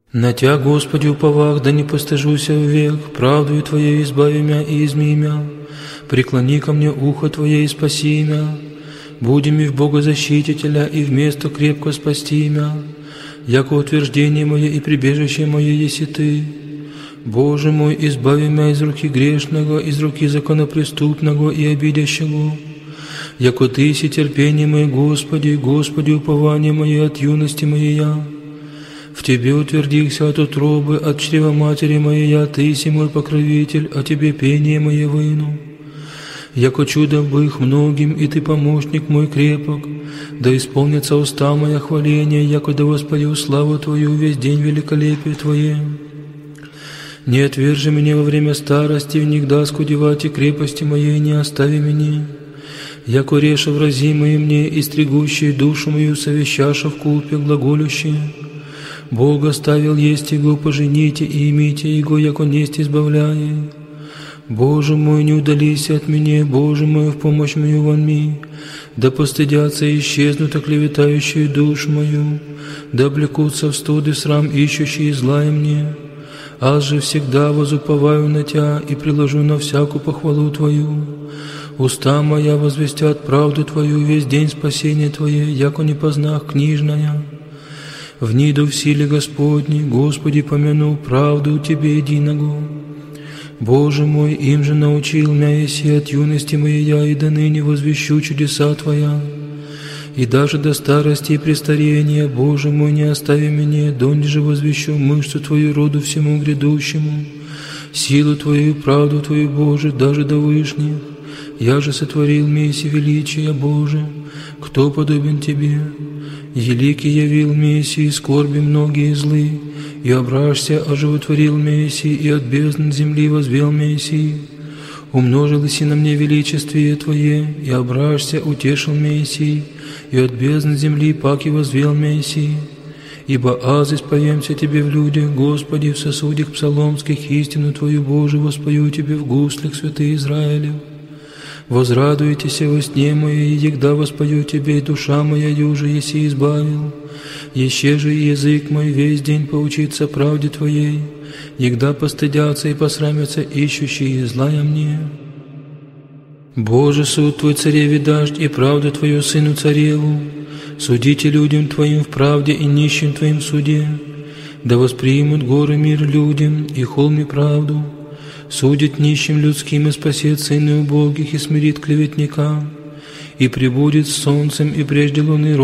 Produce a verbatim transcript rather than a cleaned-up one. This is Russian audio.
На Тя, Господи, уповах, да не постыжуся век, правдою Твоей избави мя и изми мя. Преклони ко мне ухо Твое и спаси мя. Буди ми в Бога защитителя и вместо крепко спасти мя. Яко утверждение мое и прибежище мое еси Ты. Боже мой, избави мя из руки грешного, из руки законопреступного и обидящего. Яко Ты си терпение мое, Господи, Господи, упование мое от юности моей я. В Тебе утвердился от утробы, от чрева матери моей я, Ты си мой покровитель, о Тебе пение мое выну. Яко чудо бых многим, и Ты помощник мой крепок, да исполнится уста моя хваления, яко да воспою славу Твою весь день великолепие Твое. Не отвержи меня во время старости, внегда скудевать и крепости моей не остави меня. Яко реша вразимые мне, и стригущие душу мою, совещаша в купе глаголющие. Бог оставил есть Его, пожените и имите Его, яко несть избавляя. Боже мой, не удалися от меня, Боже мой, в помощь мою вонми. Да постыдятся и исчезнут оклеветающие душу мою, да облекутся в студ и срам ищущие злая мне. Аз же всегда возуповаю на Тя и приложу на всякую похвалу Твою. Уста моя возвестят правду Твою, весь день спасения Твое, яко не познах книжная. Вниду в силе Господней, Господи, помяну правду Тебе единого. Боже мой, им же научил мя еси от юности моей я, и до ныне возвещу чудеса Твоя. И даже до старости и престарения, Боже мой, не остави меня, донде же возвещу мышцу Твою роду всему грядущему, силу Твою, правду Твою, Боже, даже до вышних. Я же сотворил меси величия, Боже, кто подобен Тебе? Еликий явил меси и скорби многие злы, и ображся оживотворил меси, и от бездн земли возвел меси. Умножилось и на мне величествие Твое, и ображся утешил меси, и от бездн земли паки возвел меси. Ибо аз исповемся Тебе в людях, Господи, в сосудях псаломских истину Твою, Боже, воспою Тебе в гуслях святых Израилев. Возрадуйтесь во сне моей, егда воспою Тебе, и душа моя юже еси избавил. Еще же язык мой весь день поучится правде Твоей, егда постыдятся и посрамятся ищущие злая мне. Боже, суд Твой цареве дашь, и правду Твою сыну цареву. Судите людям Твоим в правде и нищим Твоим в суде. Да воспримут горы мир людям, и холми правду. Судит нищим людским и спасет сыны убогих, и смирит клеветника, и пребудет с солнцем, и прежде луны